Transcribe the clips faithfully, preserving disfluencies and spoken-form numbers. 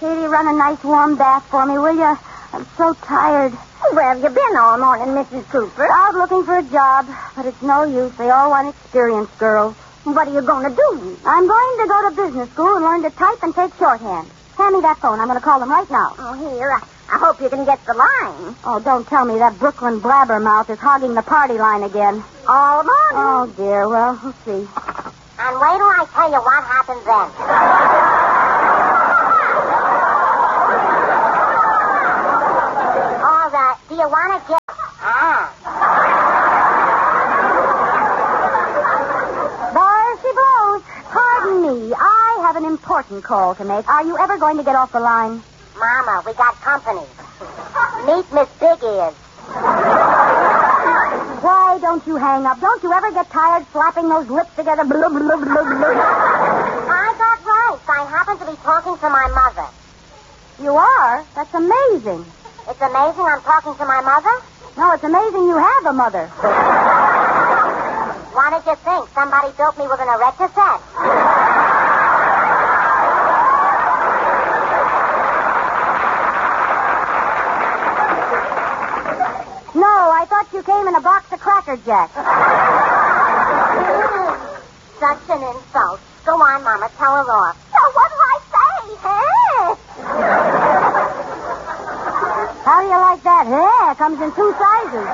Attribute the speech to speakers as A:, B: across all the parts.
A: Katie, run a nice warm bath for me, will you? I'm so tired.
B: Where have you been all morning, Missus Cooper?
A: Out looking for a job, but it's no use. They all want experienced girls.
B: What are you going to do?
A: I'm going to go to business school and learn to type and take shorthand. Hand me that phone. I'm going to call them right now.
B: Oh, here. I, I hope you can get the line.
A: Oh, don't tell me that Brooklyn blabbermouth is hogging the party line again.
B: All morning.
A: Oh, dear. Well, we'll see.
B: And wait till I tell you what happens then. All right. Do you want to get... Ah.
A: There she blows. Pardon me. I have an important call to make. Are you ever going to get off the line?
B: Mama, we got company. Meet Miss Big Ears.
A: Why don't you hang up? Don't you ever get tired slapping those lips together? Blah, blah, blah, blah, blah.
B: I got right. I happen to be talking to my mother.
A: You are? That's amazing.
B: It's amazing I'm talking to my mother?
A: No, it's amazing you have a mother.
B: What did you think? Somebody built me with an erector set.
A: No, I thought you came in a box of Cracker Jacks.
B: Such an insult. Go on, Mama. Tell her off. So what'll I say? Huh?
A: How do you like that? Yeah, it comes in two sizes.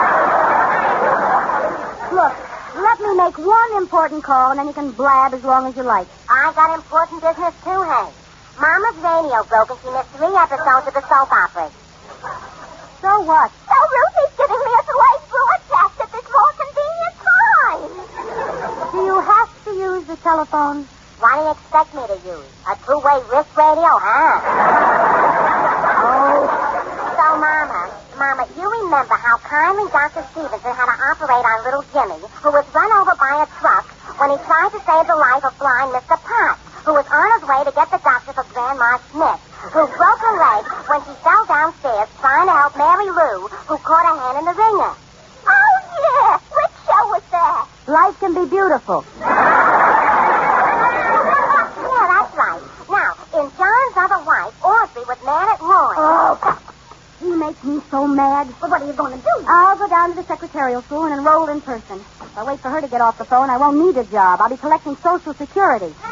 A: Look, let me make one important call, and then you can blab as long as you like.
B: I got important business, too, Hank. Mama's radio broke, and she missed three episodes of the soap operas.
A: So what?
B: So Ruthie's giving me a delayed broadcast at this more convenient time.
A: Do you have to use the telephone?
B: What do you expect me to use? A two-way wrist radio, huh?
A: Oh.
B: So, Mama, Mama, you remember how kindly Doctor Stevenson had to operate on little Jimmy, who was run over by a truck when he tried to save the life of blind Mister Potts, who was on his way to get the doctor for Grandma Smith, who broke her leg when she fell downstairs trying to help Mary Lou, who caught her hand in the ringer. Oh, yeah. Which show was that?
A: Life can be beautiful.
B: Yeah, that's right. Now, in John's Other Wife, Audrey was mad at Roy.
A: Oh, he makes me so mad.
B: Well, what are you going to do?
A: I'll go down to the secretarial school and enroll in person. If I wait for her to get off the phone, I won't need a job. I'll be collecting Social Security.